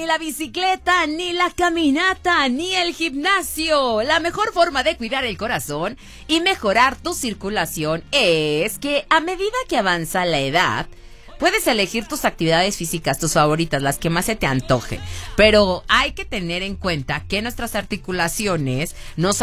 la bicicleta, ni la caminata, ni el gimnasio. La mejor forma de cuidar el corazón y mejorar tu circulación es que a medida que avanza la edad, puedes elegir tus actividades físicas, tus favoritas, las que más se te antojen. Pero hay que tener en cuenta que nuestras articulaciones nos